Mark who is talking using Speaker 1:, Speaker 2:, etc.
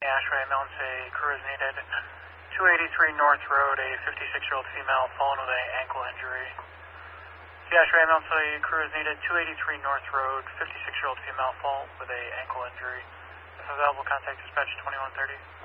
Speaker 1: Ashway Mountains, a crew is needed. 283 North Road, a 56-year-old female fallen with an ankle injury. Ashway Mountains, a crew is needed. 283 North Road, 56-year-old female fall with an ankle injury. If available, contact dispatch 2130.